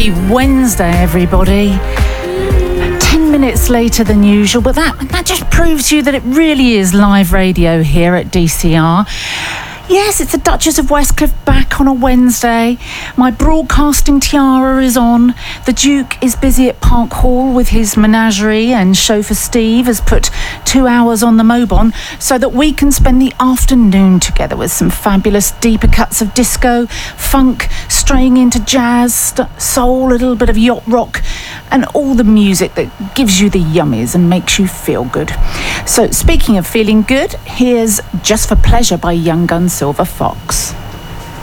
Happy Wednesday, everybody. 10 minutes later than usual, but that just proves to you that it really is live radio here at DCR. Yes, it's the Duchess of Westcliff back on a Wednesday. My broadcasting tiara is on. The Duke is busy at Park Hall with his menagerie, and chauffeur Steve has put 2 hours on the Mobon so that we can spend the afternoon together with some fabulous deeper cuts of disco, funk, straying into jazz, soul, a little bit of yacht rock, and all the music that gives you the yummies and makes you feel good. So speaking of feeling good, here's Just for Pleasure by Young Gun Silver Fox.